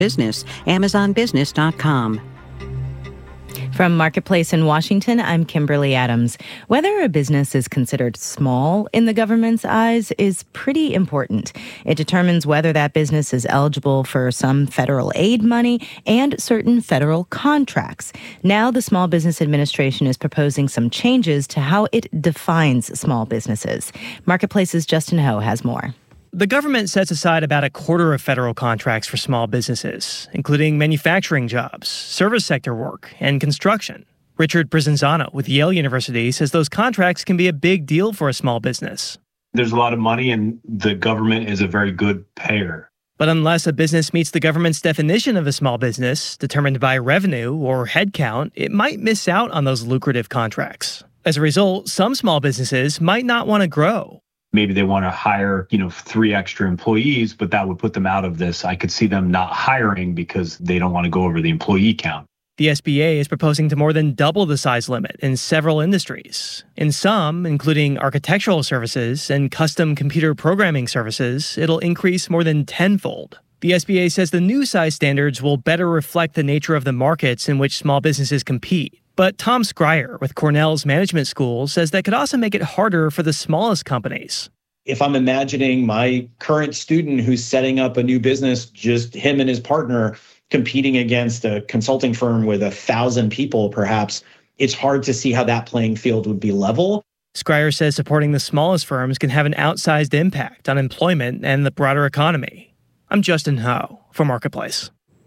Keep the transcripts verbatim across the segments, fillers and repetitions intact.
Business, amazon business dot com. From Marketplace in Washington, I'm Kimberly Adams. Whether a business is considered small in the government's eyes is pretty important. It determines whether that business is eligible for some federal aid money and certain federal contracts. Now, the Small Business Administration is proposing some changes to how it defines small businesses. Marketplace's Justin Ho has more. The government sets aside about a quarter of federal contracts for small businesses, including manufacturing jobs, service sector work, and construction. Richard Prizanzano with Yale University says those contracts can be a big deal for a small business. There's a lot of money, and the government is a very good payer. But unless a business meets the government's definition of a small business, determined by revenue or headcount, it might miss out on those lucrative contracts. As a result, some small businesses might not want to grow. Maybe they want to hire, you know, three extra employees, but that would put them out of this. I could see them not hiring because they don't want to go over the employee count. The S B A is proposing to more than double the size limit in several industries. In some, including architectural services and custom computer programming services, it'll increase more than tenfold. The S B A says the new size standards will better reflect the nature of the markets in which small businesses compete. But Tom Schreier with Cornell's Management School says that could also make it harder for the smallest companies. If I'm imagining my current student who's setting up a new business, just him and his partner competing against a consulting firm with a thousand people, perhaps, it's hard to see how that playing field would be level. Schreier says supporting the smallest firms can have an outsized impact on employment and the broader economy. I'm Justin Ho for Marketplace.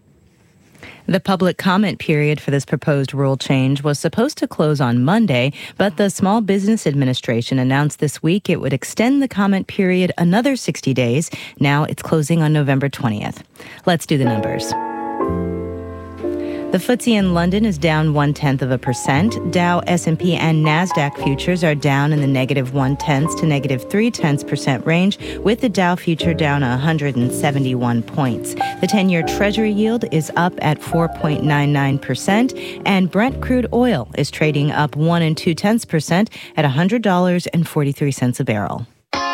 The public comment period for this proposed rule change was supposed to close on Monday, but the Small Business Administration announced this week it would extend the comment period another sixty days. Now it's closing on November twentieth. Let's do the numbers. The F T S E in London is down one-tenth of a percent. Dow, S and P, and NASDAQ futures are down in the negative one-tenths to negative three-tenths percent range, with the Dow future down one hundred seventy-one points. The ten-year Treasury yield is up at four point nine nine percent, and Brent crude oil is trading up one and two-tenths percent at one hundred dollars and forty-three cents a barrel.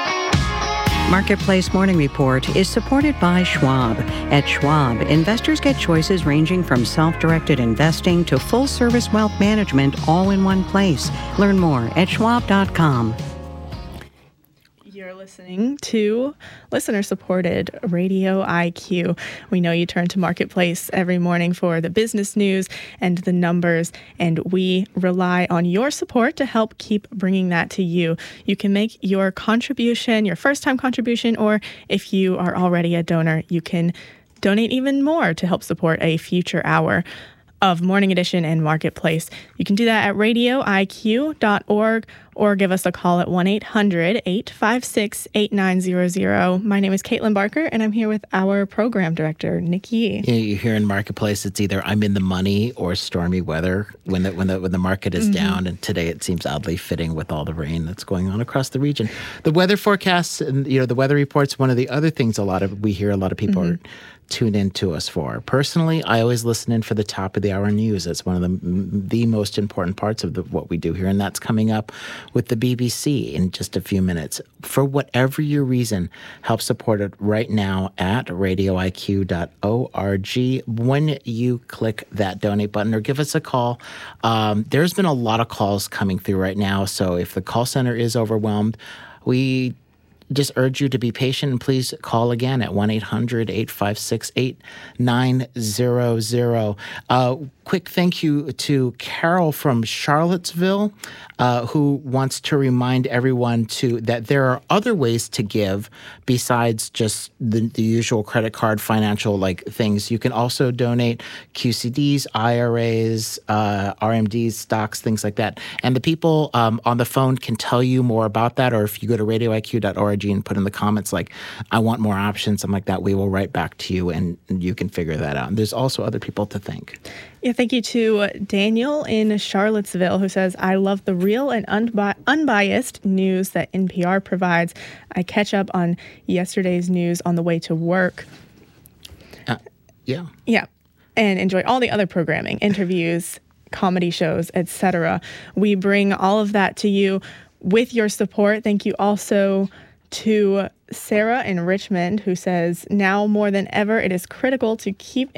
Marketplace Morning Report is supported by Schwab. At Schwab, investors get choices ranging from self-directed investing to full-service wealth management all in one place. Learn more at schwab dot com. You're listening to listener-supported Radio I Q. We know you turn to Marketplace every morning for the business news and the numbers, and we rely on your support to help keep bringing that to you. You can make your contribution, your first-time contribution, or if you are already a donor, you can donate even more to help support a future hour of Morning Edition and Marketplace. You can do that at radio I Q dot org or give us a call at one eight hundred eight five six eight nine zero zero. My name is Caitlin Barker, and I'm here with our program director, Nick Yee. Yeah, you hear in Marketplace, it's either I'm in the money or stormy weather when the when the when the market is mm-hmm. down. And today it seems oddly fitting with all the rain that's going on across the region. The weather forecasts and you know the weather reports. One of the other things a lot of we hear a lot of people mm-hmm. are tune in to us for. Personally, I always listen in for the top of the hour news. That's one of the the most important parts of the, what we do here, and that's coming up with the B B C in just a few minutes. For whatever your reason, help support it right now at radio I Q dot org. When you click that donate button or give us a call, um, there's been a lot of calls coming through right now, so if the call center is overwhelmed, we just urge you to be patient and please call again at one eight hundred eight five six eight nine zero zero. Uh, quick thank you to Carol from Charlottesville, uh, who wants to remind everyone to that there are other ways to give besides just the, the usual credit card financial like things. You can also donate Q C Ds, I R As, uh, R M Ds, stocks, things like that. And the people um, on the phone can tell you more about that, or if you go to radio I Q dot org and put in the comments like, I want more options, something like that, we will write back to you and you can figure that out. And there's also other people to thank. Yeah, thank you to Daniel in Charlottesville, who says, I love the real and unbi- unbiased news that N P R provides. I catch up on yesterday's news on the way to work. Uh, yeah. Yeah, and enjoy all the other programming, interviews, comedy shows, et cetera. We bring all of that to you with your support. Thank you also to Sarah in Richmond, who says, now more than ever, it is critical to keep